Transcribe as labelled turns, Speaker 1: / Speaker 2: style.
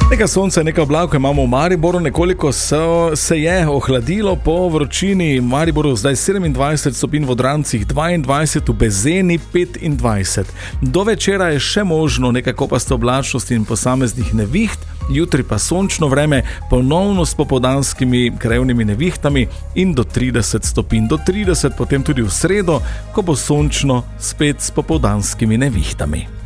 Speaker 1: Nekaj sonca, nekaj oblakov imamo v Mariboru, nekoliko se je ohladilo po vročini. V Mariboru zdaj 27 stopinj, v Odrancih 22, v Bezeni 25. Do večera je še možno nekaj kopaste oblačnosti in posameznih neviht, jutri pa sončno vreme, ponovno s popoldanskimi krajevnimi nevihtami in do 30 stopinj. Do 30 potem tudi v sredo, ko bo sončno spet s popoldanskimi nevihtami.